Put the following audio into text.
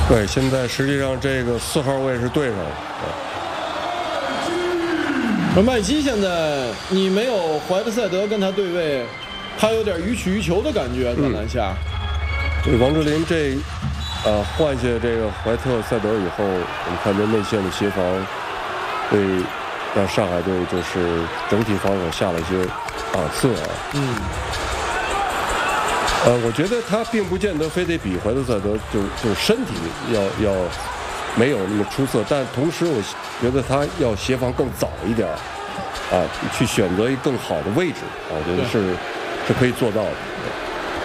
对，现在实际上这个4号位是对上了。 而麦基现在你没有怀特塞德跟他对位，他有点予取予求的感觉，在篮下。 对，王哲林换下这个怀特塞德以后，我们看这内线的协防，对让上海队就是整体防守下了一些档次啊。我觉得他并不见得非得比怀特塞德就身体要没有那么出色，但同时我觉得他要协防更早一点去选择一个更好的位置我觉得是可以做到的。